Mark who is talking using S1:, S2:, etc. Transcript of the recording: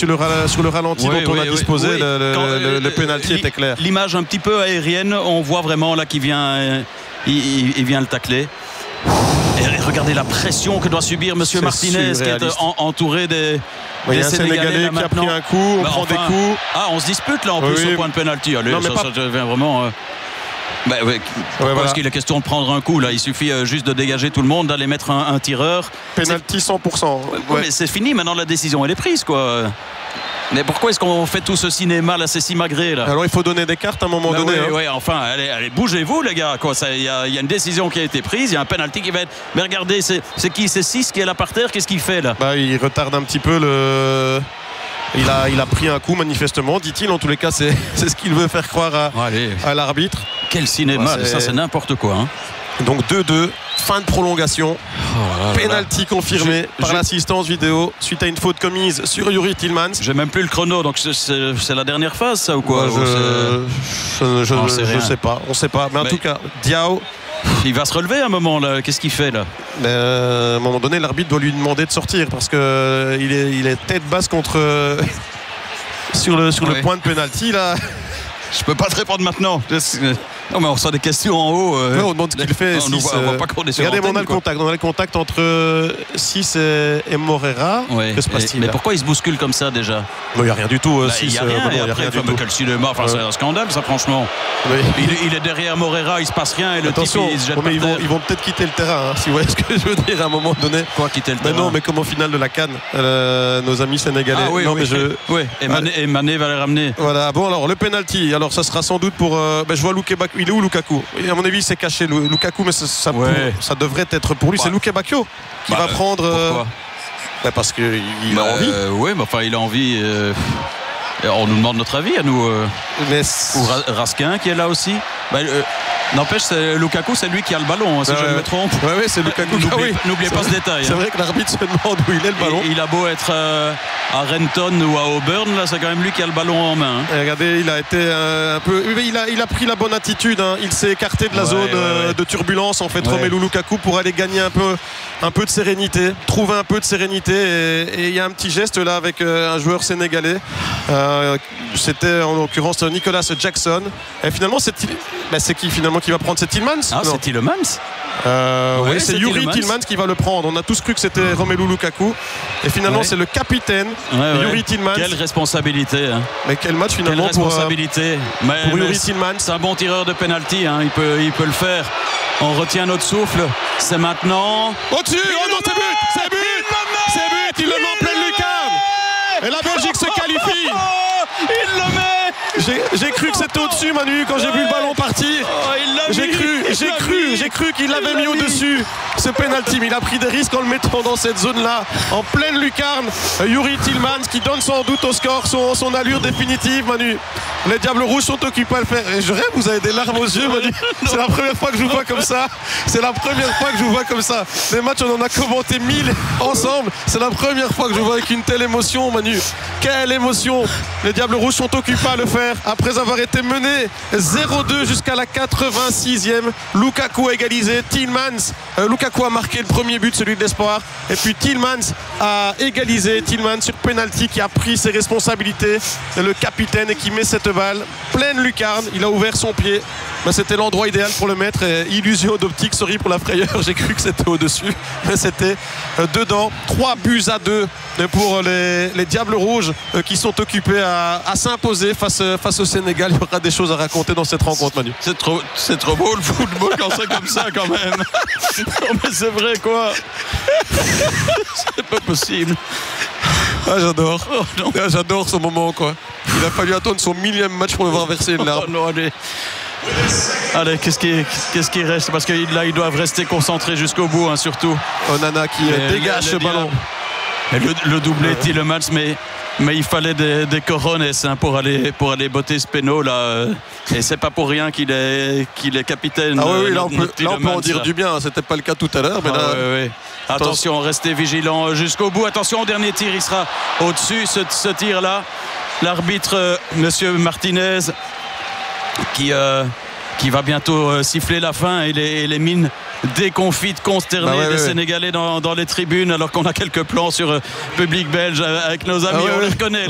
S1: sur le ralenti dont on a disposé, le penalty était clair.
S2: L'image un petit peu aérienne, on voit vraiment là qu'il vient, il vient le tacler. Et regardez la pression que doit subir monsieur Martinez, qui est entouré des
S1: il y a un Sénégalais qui a pris un coup, on prend des coups.
S2: Ah, on se dispute là en plus au point de penalty. Allez, ça devient vraiment... Parce qu'il est question de prendre un coup là, il suffit juste de dégager tout le monde, d'aller mettre un tireur.
S1: Penalty 100%.
S2: Mais c'est fini, maintenant la décision elle est prise quoi. Mais pourquoi est-ce qu'on fait tout ce cinéma là, c'est si magré là?
S1: Alors il faut donner des cartes à un moment donné.
S2: Enfin, allez, bougez-vous les gars quoi. Il y a une décision qui a été prise, il y a un penalty qui va être. Mais regardez, c'est qui? C'est 6 qui est là par terre. Qu'est-ce qu'il fait là?
S1: Il retarde un petit peu le. Il a pris un coup manifestement, dit-il. En tous les cas, c'est ce qu'il veut faire croire à l'arbitre.
S2: Quel cinéma, ça c'est n'importe quoi. Hein.
S1: Donc 2-2, fin de prolongation. Penalty confirmé par l'assistance vidéo suite à une faute commise sur Youri Tillmans.
S2: J'ai même plus le chrono, donc c'est la dernière phase ça ou quoi?
S1: Je sais pas, on sait pas. Mais en tout cas, Diao.
S2: Il va se relever à un moment là. Qu'est-ce qu'il fait là?
S1: À un moment donné, l'arbitre doit lui demander de sortir parce que il est tête basse contre sur le point de penalty là.
S2: Je peux pas te répondre maintenant. Non mais on reçoit des questions en haut.
S1: On demande ce qu'il fait.
S2: On voit pas qu'on est sur
S1: regardez, on a le contact entre 6 et Morera. Que se passe-t-il?
S2: Mais pourquoi il se bouscule comme ça déjà?
S1: Il n'y a rien du tout.
S2: Il n'y a rien du tout. Quel cinéma, c'est un scandale ça franchement. Il est derrière Morera, il se passe rien et le type il se jette par terre. Ils
S1: vont peut-être quitter le terrain, si vous voyez ce que je veux dire à un moment donné.
S2: Quoi, quitter le terrain?
S1: Non, mais comme en finale de la CAN, nos amis sénégalais.
S2: Et Mané va les ramener.
S1: Voilà. Bon alors le penalty. Alors ça sera sans doute pour. Je vois Lukaku. Il est où Lukaku? À mon avis, il s'est caché Lukaku, mais ça devrait être pour lui. C'est Luke Bakio qui va prendre.
S2: Pourquoi?
S1: Parce qu'il a envie.
S2: Il a envie. On nous demande notre avis à nous. Ou Raskin qui est là aussi. N'empêche, Lukaku, c'est lui qui a le ballon, si je ne me trompe.
S1: Oui, c'est Lukaku.
S2: N'oubliez pas ce détail.
S1: C'est vrai que l'arbitre se demande où il est le ballon.
S2: Il a beau être à Renton ou à Auburn, là, c'est quand même lui qui a le ballon en main.
S1: Et regardez, il a été un peu. Il a pris la bonne attitude. Il s'est écarté de la zone de turbulence, en fait, Romelu Lukaku, pour aller gagner un peu de sérénité, trouver un peu de sérénité. Et il y a un petit geste là avec un joueur sénégalais. C'était en l'occurrence Nicolas Jackson. Et finalement, c'est qui finalement qui va prendre? C'est Tillmans?
S2: C'est Tillmans.
S1: C'est Youri Tillmans qui va le prendre. On a tous cru que c'était Romelu Lukaku. Et finalement, c'est le capitaine Youri Tillmans.
S2: Quelle responsabilité.
S1: Mais quel match finalement
S2: pour
S1: Youri Tillmans.
S2: C'est un bon tireur de penalty. Il peut le faire. On retient notre souffle. C'est maintenant.
S1: Au-dessus. Oh non, c'est but. C'est but. Il le met en pleine lucarne. Et la Belgique se qualifie.
S2: Il le met.
S1: J'ai cru que c'était au-dessus, Manu, quand j'ai vu le ballon partir. J'ai cru qu'il l'avait mis au-dessus, ce penalty. Mais il a pris des risques en le mettant dans cette zone-là, en pleine lucarne. Youri Tillmans qui donne sans doute au score son allure définitive, Manu. Les Diables Rouges sont occupés à le faire. Et je rêve, vous avez des larmes aux yeux, Manu. C'est la première fois que je vous vois comme ça. Les matchs, on en a commenté 1000 ensemble. C'est la première fois que je vois avec une telle émotion, Manu. Quelle émotion! Les Diables Rouges sont occupés à le faire après avoir été menés 0-2 jusqu'à la 86e. Lukaku a égalisé. Lukaku a marqué le premier but, celui de l'espoir. Et puis Tillmans a égalisé. Tillmans sur penalty qui a pris ses responsabilités. Le capitaine et qui met cette balle pleine lucarne. Il a ouvert son pied. Mais c'était l'endroit idéal pour le mettre. Et illusion d'optique, sorry pour la frayeur. J'ai cru que c'était au-dessus. Mais c'était dedans. 3-2 pour les Diables Rouges qui sont occupés à s'imposer face au Sénégal. Il y aura des choses à raconter dans cette rencontre, Manu.
S2: C'est trop beau le football quand c'est comme ça quand même. Non mais c'est vrai quoi. C'est pas possible.
S1: J'adore. J'adore ce moment quoi. Il a fallu attendre son 1000e match pour le voir verser une larme.
S2: Allez, qu'est-ce qui reste? Parce que là ils doivent rester concentrés jusqu'au bout surtout.
S1: Onana qui dégage ce ballon.
S2: Et le doublé Tillmans, mais il fallait des cojones pour aller botter ce péno là. Et c'est pas pour rien qu'il est capitaine.
S1: Là on peut en dire du bien. C'était pas le cas tout à l'heure, mais là.
S2: Attention, restez vigilants jusqu'au bout. Attention au dernier tir, il sera au-dessus ce tir là. L'arbitre Monsieur Martinez qui va bientôt siffler la fin et les mines déconfites, consternées des Sénégalais dans les tribunes, alors qu'on a quelques plans sur public belge avec nos amis, on les reconnaît.